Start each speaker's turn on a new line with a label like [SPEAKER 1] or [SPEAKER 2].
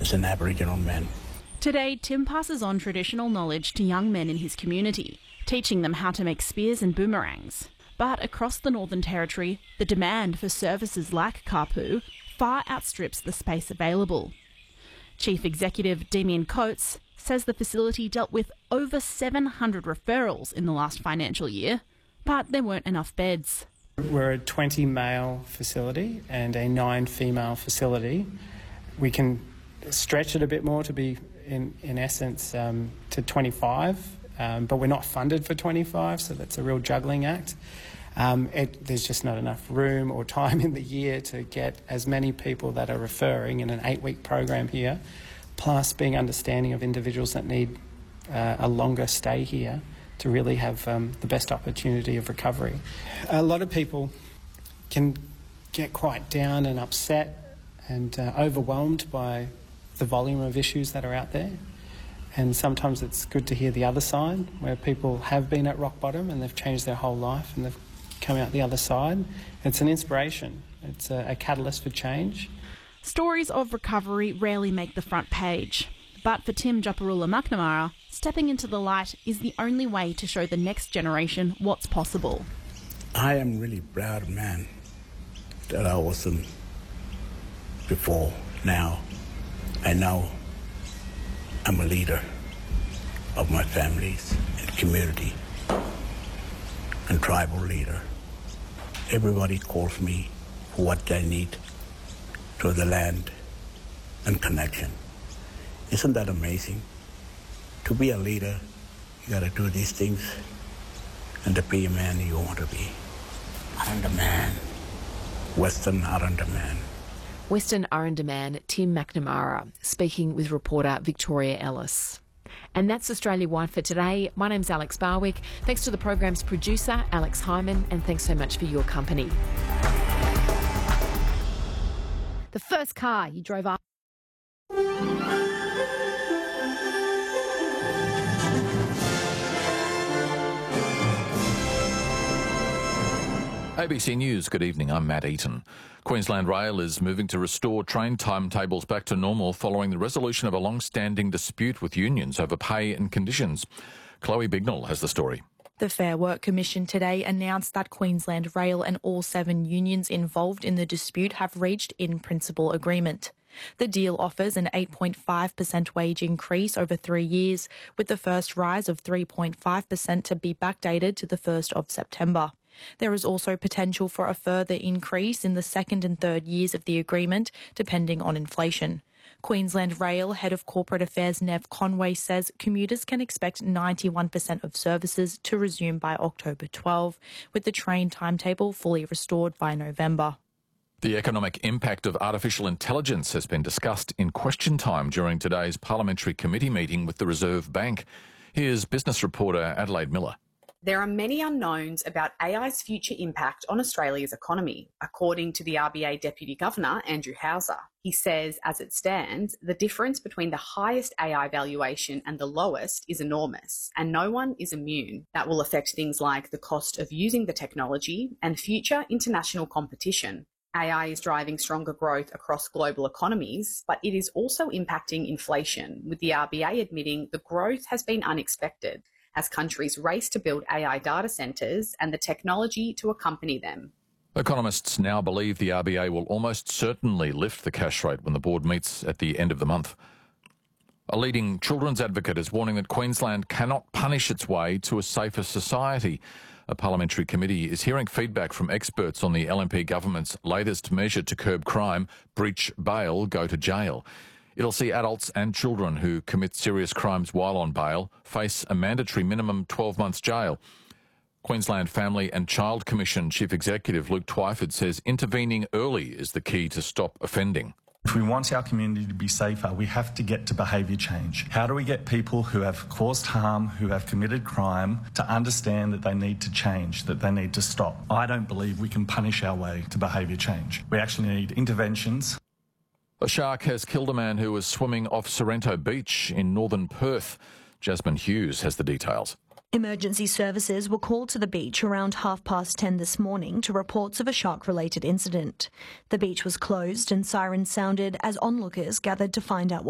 [SPEAKER 1] as an Aboriginal man.
[SPEAKER 2] Today, Tim passes on traditional knowledge to young men in his community, teaching them how to make spears and boomerangs. But across the Northern Territory, the demand for services like Kapu far outstrips the space available. Chief Executive Damien Coates says the facility dealt with over 700 referrals in the last financial year, but there weren't enough beds.
[SPEAKER 3] We're a 20 male facility and a 9 female facility. We can stretch it a bit more to be, in essence, to 25, but we're not funded for 25, so that's a real juggling act. There's just not enough room or time in the year to get as many people that are referring in an 8-week program here, plus being understanding of individuals that need a longer stay here to really have the best opportunity of recovery. A lot of people can get quite down and upset and overwhelmed by the volume of issues that are out there. And sometimes it's good to hear the other side, where people have been at rock bottom and they've changed their whole life and they've come out the other side. It's an inspiration. It's a catalyst for change.
[SPEAKER 2] Stories of recovery rarely make the front page. But for Tim Japarula McNamara, stepping into the light is the only way to show the next generation what's possible.
[SPEAKER 1] I am really proud, man, that I wasn't before. Now I know I'm a leader of my families and community and tribal leader. Everybody calls me for what they need to the land and connection. Isn't that amazing? To be a leader, you gotta do these things, and to be a man you want to be. Arrernte man. Western Arrernte man.
[SPEAKER 4] Western Arrernte man Tim McNamara speaking with reporter Victoria Ellis. And that's Australia Wide for today. My name's Alex Barwick. Thanks to the program's producer, Alex Hyman, and thanks so much for your company.
[SPEAKER 5] The first car you drove up.
[SPEAKER 6] ABC News, good evening, I'm Matt Eaton. Queensland Rail is moving to restore train timetables back to normal following the resolution of a long-standing dispute with unions over pay and conditions. Chloe Bignell has the story.
[SPEAKER 7] The Fair Work Commission today announced that Queensland Rail and all 7 unions involved in the dispute have reached in-principle agreement. The deal offers an 8.5% wage increase over 3 years, with the first rise of 3.5% to be backdated to the 1st of September. There is also potential for a further increase in the 2nd and 3rd years of the agreement, depending on inflation. Queensland Rail Head of Corporate Affairs Nev Conway says commuters can expect 91% of services to resume by October 12, with the train timetable fully restored by November.
[SPEAKER 6] The economic impact of artificial intelligence has been discussed in question time during today's parliamentary committee meeting with the Reserve Bank. Here's business reporter Adelaide Miller.
[SPEAKER 8] There are many unknowns about AI's future impact on Australia's economy, according to the RBA Deputy Governor, Andrew Hauser. He says, as it stands, the difference between the highest AI valuation and the lowest is enormous, and no one is immune. That will affect things like the cost of using the technology and future international competition. AI is driving stronger growth across global economies, but it is also impacting inflation, with the RBA admitting the growth has been unexpected as countries race to build AI data centres and the technology to accompany them.
[SPEAKER 6] Economists now believe the RBA will almost certainly lift the cash rate when the board meets at the end of the month. A leading children's advocate is warning that Queensland cannot punish its way to a safer society. A parliamentary committee is hearing feedback from experts on the LNP government's latest measure to curb crime, breach bail, go to jail. It'll see adults and children who commit serious crimes while on bail face a mandatory minimum 12 months jail. Queensland Family and Child Commission Chief Executive Luke Twyford says intervening early is the key to stop offending.
[SPEAKER 9] If we want our community to be safer, we have to get to behaviour change. How do we get people who have caused harm, who have committed crime, to understand that they need to change, that they need to stop? I don't believe we can punish our way to behaviour change. We actually need interventions.
[SPEAKER 6] A shark has killed a man who was swimming off Sorrento Beach in northern Perth. Jasmine Hughes has the details.
[SPEAKER 10] Emergency services were called to the beach around 10:30 this morning to reports of a shark-related incident. The beach was closed and sirens sounded as onlookers gathered to find out what